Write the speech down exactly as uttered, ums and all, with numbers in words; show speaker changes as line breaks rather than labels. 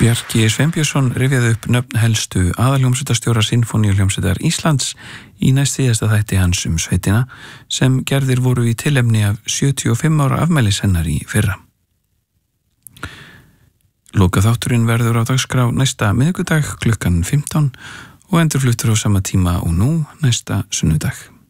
Bjarki Sveinbjörnsson rifjaði upp nöfn helstu aðalhljómsveitarstjóra Sinfóníuhljómsveitar Íslands í næst síðasta þætti hans um sveitina sem gerðir voru í tilefni af sjötíu og fimm ára afmælis hennar í fyrra. Lokaþátturinn verður á dagskrá næsta miðvikudag klukkan fimmtán og endurfluttur á sama tíma og nú næsta sunnudag.